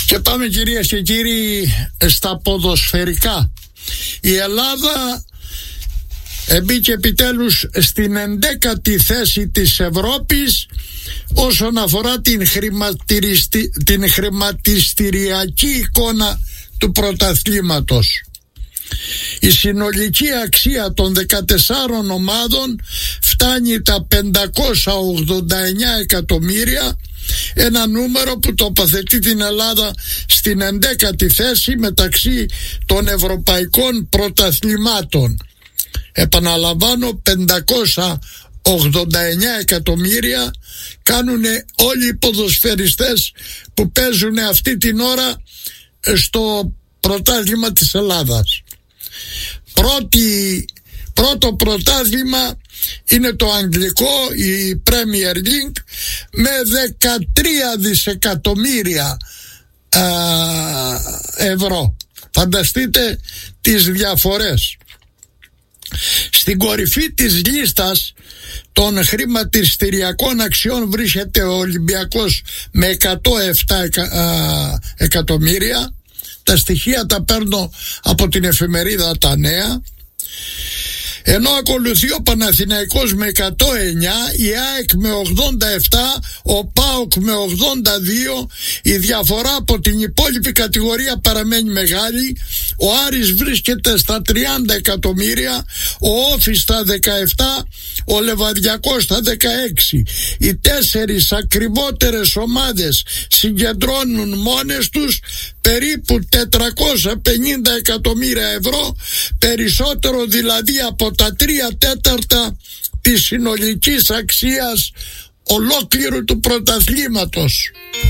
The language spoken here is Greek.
Και πάμε, κυρίες και κύριοι, στα ποδοσφαιρικά. Η Ελλάδα μπήκε επιτέλους στην 11η θέση της Ευρώπης όσον αφορά την χρηματιστηριακή εικόνα του πρωταθλήματος. Η συνολική αξία των 14 ομάδων φτάνει τα 589 εκατομμύρια, ένα νούμερο που τοποθετεί την Ελλάδα στην 11η θέση μεταξύ των ευρωπαϊκών πρωταθλημάτων. Επαναλαμβάνω, 589 εκατομμύρια κάνουν όλοι οι ποδοσφαιριστές που παίζουν αυτή την ώρα στο πρωτάθλημα της Ελλάδας. Πρώτο πρωτάθλημα είναι το αγγλικό, η Premier League, με 13 δισεκατομμύρια ευρώ. Φανταστείτε τις διαφορές. Στην κορυφή της λίστας των χρηματιστηριακών αξιών βρίσκεται ο Ολυμπιακός με 107 εκατομμύρια. Τα στοιχεία τα παίρνω από την εφημερίδα Τα Νέα. Ενώ ακολουθεί ο Παναθηναϊκός με 109, η ΑΕΚ με 87, ο ΠΑΟΚ με 82. Η διαφορά από την υπόλοιπη κατηγορία παραμένει μεγάλη. Ο Άρης βρίσκεται στα 30 εκατομμύρια, ο Όφης στα 17, ο Λεβαδιακός στα 16. Οι 4 ακριβότερες ομάδες συγκεντρώνουν μόνες τους περίπου 450 εκατομμύρια ευρώ, περισσότερο δηλαδή από τα 3/4 της συνολικής αξίας ολόκληρου του πρωταθλήματος.